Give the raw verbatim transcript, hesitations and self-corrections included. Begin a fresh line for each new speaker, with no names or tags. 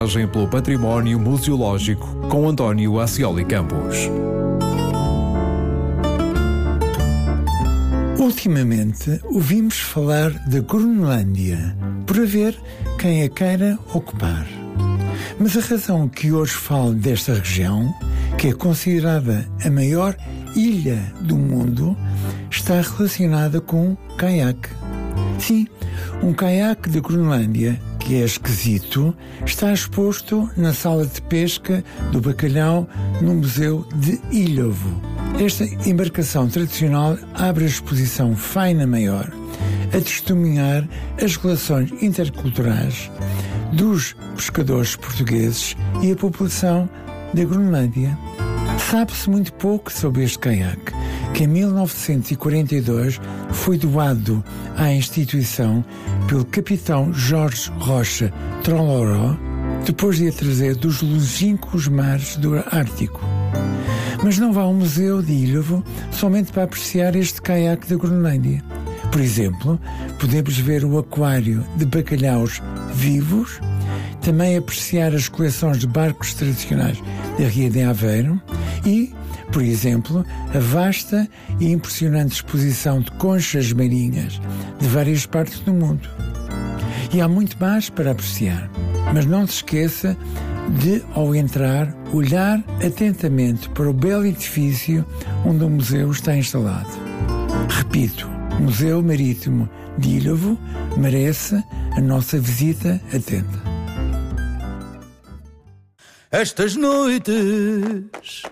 Viagem pelo património museológico com António Ascioli Campos.
Ultimamente ouvimos falar da Groenlândia, por haver quem a queira ocupar. Mas a razão que hoje falo desta região, que é considerada a maior ilha do mundo, está relacionada com caiaque. Sim, um caiaque da Groenlândia, que é esquisito, está exposto na sala de pesca do bacalhau no Museu de Ilhovo. Esta embarcação tradicional abre a exposição Faina Maior, a testemunhar as relações interculturais dos pescadores portugueses e a população da Groenlândia. Sabe-se muito pouco sobre este caiaque, que em mil novecentos e quarenta e dois foi doado à instituição pelo capitão Jorge Rocha Troloró, depois de a trazer dos longínquos mares do Ártico. Mas não vá ao Museu de Ilhovo somente para apreciar este caiaque da Groenlândia. Por exemplo, podemos ver o aquário de bacalhaus vivos, também apreciar as coleções de barcos tradicionais da Ria de Aveiro e, por exemplo, a vasta e impressionante exposição de conchas marinhas de várias partes do mundo. E há muito mais para apreciar, mas não se esqueça de, ao entrar, olhar atentamente para o belo edifício onde o museu está instalado. Repito, o Museu Marítimo de Ilhovo merece a nossa visita atenta.
Estas noites